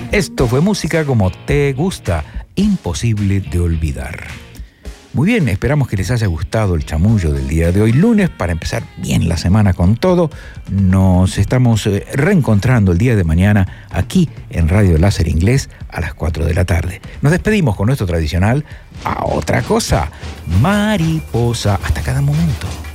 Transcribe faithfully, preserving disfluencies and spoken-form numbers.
Esto fue música como te gusta, imposible de olvidar. Muy bien, esperamos que les haya gustado el chamullo del día de hoy, lunes, para empezar bien la semana con todo. Nos estamos reencontrando el día de mañana aquí en Radio Láser Inglés a las cuatro de la tarde. Nos despedimos con nuestro tradicional a otra cosa, mariposa. Hasta cada momento.